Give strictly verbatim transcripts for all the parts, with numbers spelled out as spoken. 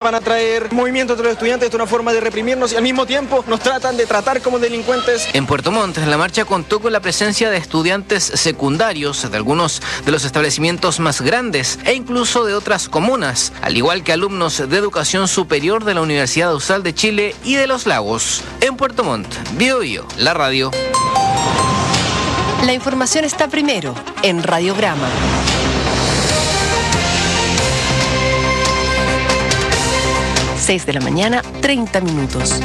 van a traer movimientos de los estudiantes, esto es una forma de reprimirnos y al mismo tiempo nos tratan de tratar como delincuentes. En Puerto Montt, la marcha contó con la presencia de estudiantes secundarios de algunos de los establecimientos más grandes e incluso de otras comunas, al igual que alumnos de educación superior de la Universidad Austral de Chile y de Los Lagos. En Puerto Montt, Bio Bio, la radio. La información está primero en Radiograma. seis de la mañana, treinta minutos.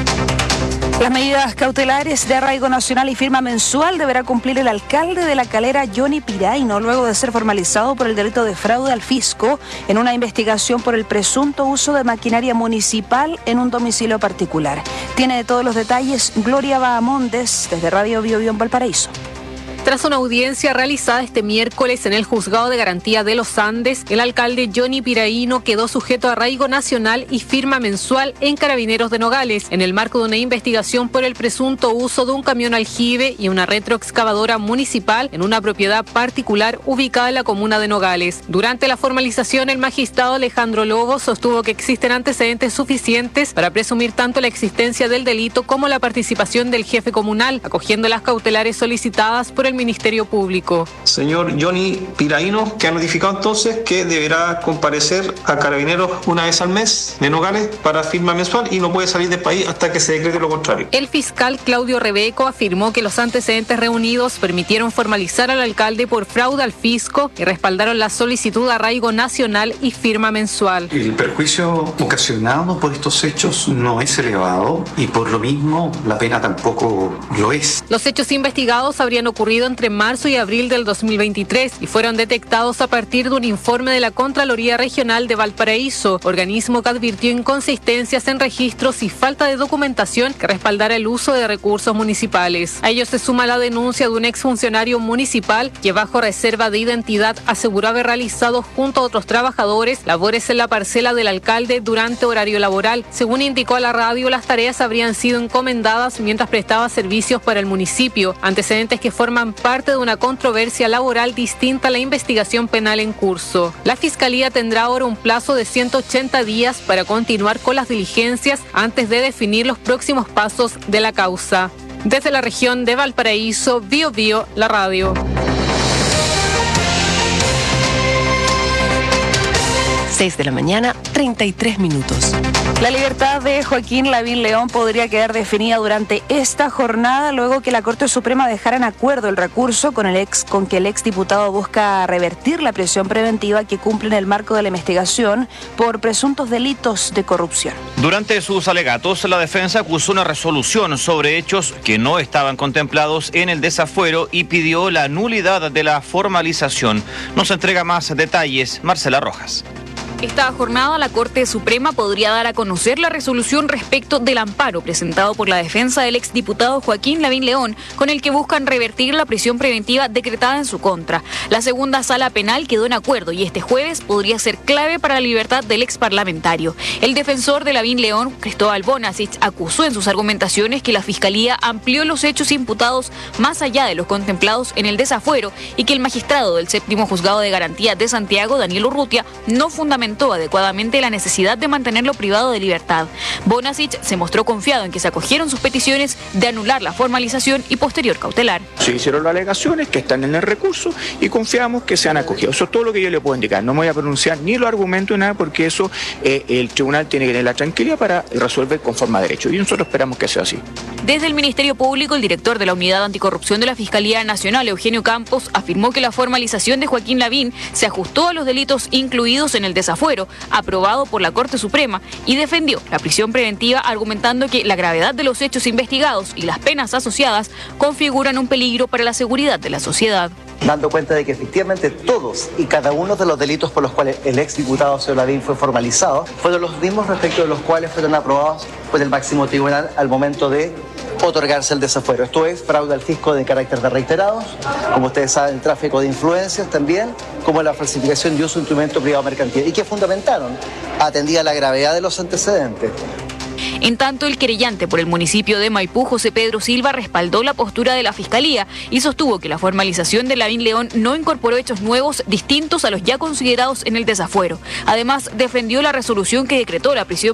Las medidas cautelares de arraigo nacional y firma mensual deberá cumplir el alcalde de La Calera, Johnny Piraino, luego de ser formalizado por el delito de fraude al fisco en una investigación por el presunto uso de maquinaria municipal en un domicilio particular. Tiene todos los detalles Gloria Bahamondes desde Radio Bio Bio en Valparaíso. Tras una audiencia realizada este miércoles en el Juzgado de Garantía de los Andes, el alcalde Johnny Piraino quedó sujeto a arraigo nacional y firma mensual en Carabineros de Nogales, en el marco de una investigación por el presunto uso de un camión aljibe y una retroexcavadora municipal en una propiedad particular ubicada en la comuna de Nogales. Durante la formalización, el magistrado Alejandro Lobo sostuvo que existen antecedentes suficientes para presumir tanto la existencia del delito como la participación del jefe comunal, acogiendo las cautelares solicitadas por el Ministerio Público. Señor Johnny Piraino, que ha notificado entonces que deberá comparecer a Carabineros una vez al mes de Nogales para firma mensual y no puede salir del país hasta que se decrete lo contrario. El fiscal Claudio Rebeco afirmó que los antecedentes reunidos permitieron formalizar al alcalde por fraude al fisco y respaldaron la solicitud de arraigo nacional y firma mensual. El perjuicio ocasionado por estos hechos no es elevado y por lo mismo la pena tampoco lo es. Los hechos investigados habrían ocurrido entre marzo y abril del dos mil veintitrés y fueron detectados a partir de un informe de la Contraloría Regional de Valparaíso, organismo que advirtió inconsistencias en registros y falta de documentación que respaldara el uso de recursos municipales. A ello se suma la denuncia de un exfuncionario municipal que bajo reserva de identidad aseguró haber realizado junto a otros trabajadores labores en la parcela del alcalde durante horario laboral. Según indicó a la radio, las tareas habrían sido encomendadas mientras prestaba servicios para el municipio, antecedentes que forman parte de una controversia laboral distinta a la investigación penal en curso. La Fiscalía tendrá ahora un plazo de ciento ochenta días para continuar con las diligencias antes de definir los próximos pasos de la causa. Desde la región de Valparaíso, Bio Bio, la radio. seis de la mañana, treinta y tres minutos. La libertad de Joaquín Lavín León podría quedar definida durante esta jornada luego que la Corte Suprema dejara en acuerdo el recurso con el ex con que el exdiputado busca revertir la prisión preventiva que cumple en el marco de la investigación por presuntos delitos de corrupción. Durante sus alegatos, la defensa acusó una resolución sobre hechos que no estaban contemplados en el desafuero y pidió la nulidad de la formalización. Nos entrega más detalles Marcela Rojas. Esta jornada la Corte Suprema podría dar a conocer la resolución respecto del amparo presentado por la defensa del exdiputado Joaquín Lavín León, con el que buscan revertir la prisión preventiva decretada en su contra. La segunda sala penal quedó en acuerdo y este jueves podría ser clave para la libertad del exparlamentario. El defensor de Lavín León, Cristóbal Bonasich, acusó en sus argumentaciones que la Fiscalía amplió los hechos imputados más allá de los contemplados en el desafuero y que el magistrado del séptimo Juzgado de Garantía de Santiago, Daniel Urrutia, no fundamentó adecuadamente la necesidad de mantenerlo privado de libertad. Bonasich se mostró confiado en que se acogieron sus peticiones de anular la formalización y posterior cautelar. Se hicieron las alegaciones que están en el recurso y confiamos que se han acogido. Eso es todo lo que yo le puedo indicar. No me voy a pronunciar ni los argumentos ni nada porque eso eh, el tribunal tiene que tener la tranquilidad para resolver conforme a derecho y nosotros esperamos que sea así. Desde el Ministerio Público, el director de la Unidad Anticorrupción de la Fiscalía Nacional, Eugenio Campos, afirmó que la formalización de Joaquín Lavín se ajustó a los delitos incluidos en el desafuero aprobado por la Corte Suprema y defendió la prisión preventiva argumentando que la gravedad de los hechos investigados y las penas asociadas configuran un peligro para la seguridad de la sociedad. Dando cuenta de que efectivamente todos y cada uno de los delitos por los cuales el exdiputado señor Lavín fue formalizado fueron los mismos respecto de los cuales fueron aprobados por el máximo tribunal al momento de otorgarse el desafuero. Esto es fraude al fisco de carácter de reiterados, como ustedes saben, el tráfico de influencias también, como la falsificación de uso de instrumento privado mercantil, y que fundamentaron, atendida la gravedad de los antecedentes. En tanto, el querellante por el municipio de Maipú, José Pedro Silva, respaldó la postura de la Fiscalía y sostuvo que la formalización de Lavín León no incorporó hechos nuevos distintos a los ya considerados en el desafuero. Además, defendió la resolución que decretó la prisión